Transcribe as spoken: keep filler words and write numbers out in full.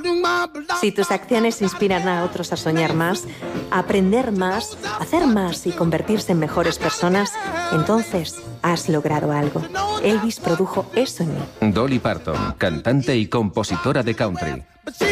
Si tus acciones inspiran a otros a soñar más, a aprender más, a hacer más y convertirse en mejores personas, entonces has logrado algo. Elvis produjo eso en mí. Dolly Parton, cantante y compositora de country.